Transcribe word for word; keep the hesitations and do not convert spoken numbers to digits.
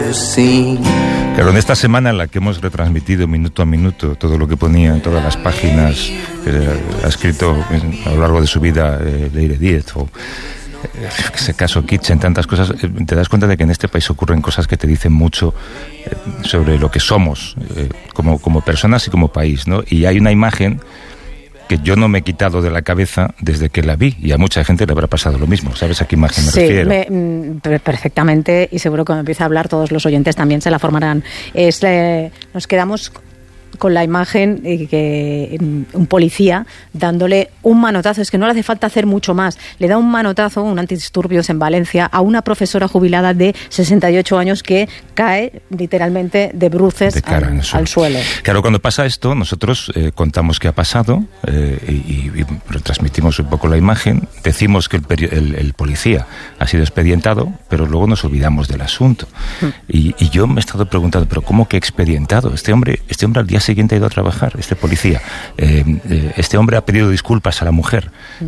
ever seen. Claro, en esta semana en la que hemos retransmitido minuto a minuto todo lo que ponía en todas las páginas que ha escrito a lo largo de su vida eh, Leire Díez, o ese caso Kitchen, tantas cosas, te das cuenta de que en este país ocurren cosas que te dicen mucho eh, sobre lo que somos eh, como, como personas y como país, ¿no? Y hay una imagen que yo no me he quitado de la cabeza desde que la vi, y a mucha gente le habrá pasado lo mismo. ¿Sabes a qué imagen me sí, refiero? Sí, perfectamente, y seguro que cuando empiece a hablar todos los oyentes también se la formarán. Es, eh, nos quedamos con la imagen de que un policía dándole un manotazo, es que no le hace falta hacer mucho más, le da un manotazo, un antidisturbios en Valencia, a una profesora jubilada de sesenta y ocho años que cae literalmente de bruces de cara al, suelo. al suelo. Claro, cuando pasa esto, nosotros eh, contamos qué ha pasado eh, y, y retransmitimos un poco la imagen, decimos que el, el, el policía ha sido expedientado, pero luego nos olvidamos del asunto. Mm. Y, y yo me he estado preguntando, ¿pero cómo que expedientado? Este hombre, este hombre al día siguiente ha ido a trabajar, este policía. Eh, eh, este hombre ha pedido disculpas a la mujer.